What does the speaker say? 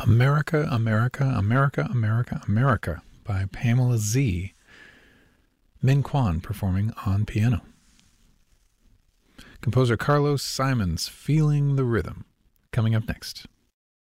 America, America, America, America, America by Pamela Z. Min Kwan performing on piano. Composer Carlos Simons, Feeling the Rhythm, coming up next.